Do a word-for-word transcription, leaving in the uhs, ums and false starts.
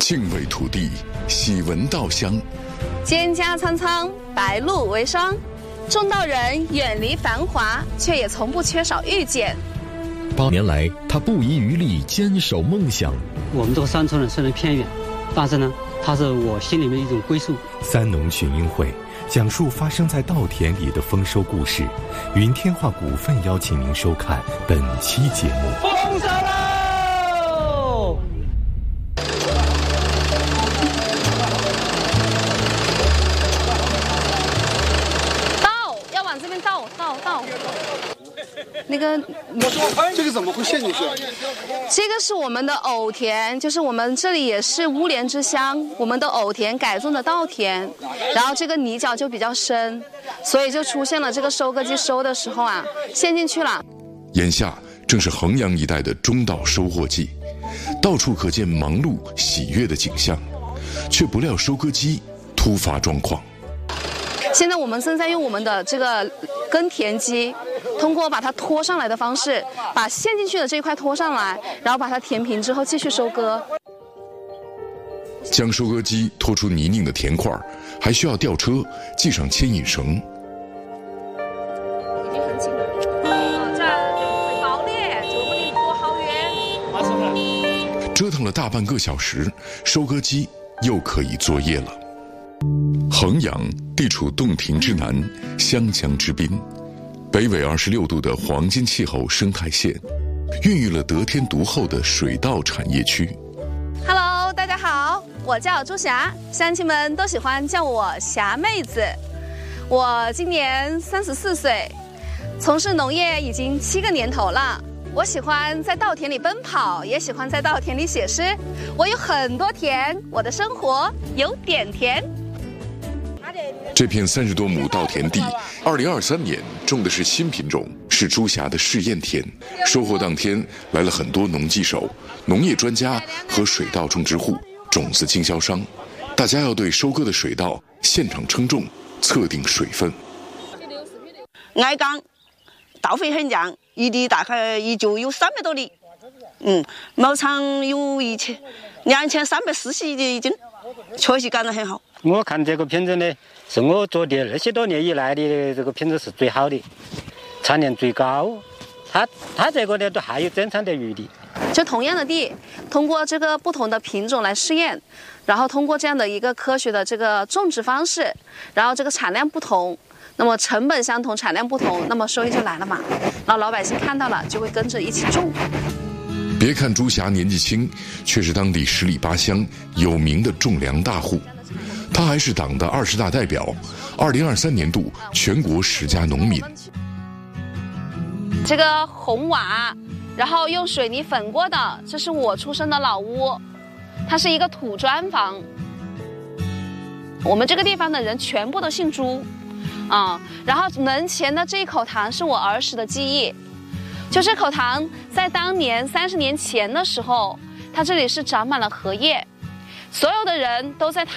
敬畏土地，喜闻稻香。 蒹葭苍苍，白露为霜。种稻人远离繁华，却也从不缺少遇见。 八年来，他不遗余力坚守梦想。 我们这个山村呢虽然偏远，但是呢，它是我心里面一种归宿。 三农群英会讲述发生在稻田里的丰收故事。云天化股份邀请您收看本期节目。 丰收喽！ 倒，要往这边倒，倒倒。那个， 这个怎么会陷进去？ 这个是我们的藕田，就是我们这里也是乌莲之乡，我们的藕田改种的稻田，然后这个泥角就比较深，所以就出现了这个收割机收的时候啊，陷进去了。 眼下正是衡阳一带的中稻收获季，到处可见忙碌喜悦的景象，却不料收割机突发状况。 现在我们正在用我们的这个耕田机，通过把它拖上来的方式，把陷进去的这一块拖上来，然后把它填平之后继续收割。 将收割机拖出泥泞的田块，还需要吊车系上牵引绳。 已经很紧了，哦，这会爆裂，这个不能拖好远。 折腾了大半个小时，收割机又可以作业了。衡阳地处洞庭之南，湘江之滨，北纬二十六度的黄金气候生态线，孕育了得天独厚的水稻产业区。 Hello， 大家好，我叫朱霞，乡亲们都喜欢叫我霞妹子。我今年三十四岁，从事农业已经七个年头了。我喜欢在稻田里奔跑，也喜欢在稻田里写诗。我有很多田，我的生活有点甜。 这片三十多亩稻田地，二零二三年种的是新品种，是朱霞的试验田。收获当天来了很多农技手、农业专家和水稻种植户、种子经销商，大家要对收割的水稻现场称重，测定水分。 挨缸稻肥很亮，一粒大概一就有三百多粒，嗯，毛场有一千两千三百四十一斤，确实干得很好。 我看这个品种呢，是我做的二十多年以来的这个品种是最好的，产量最高。它它这个呢都还有增产的余地。 就同样的地，通过这个不同的品种来试验，然后通过这样的一个科学的这个种植方式，然后这个产量不同，那么成本相同，产量不同，那么收益就来了嘛。然后老百姓看到了，就会跟着一起种。 别看朱霞年纪轻，却是当地十里八乡有名的种粮大户。他还是党的二十大代表，二零二三年度全国十佳农民。 这个红瓦，然后用水泥粉过的，这是我出生的老屋，它是一个土砖房。我们这个地方的人全部都姓朱，啊、嗯，然后门前的这一口塘是我儿时的记忆，就这口塘在当年三十年前的时候，它这里是长满了荷叶，所有的人都在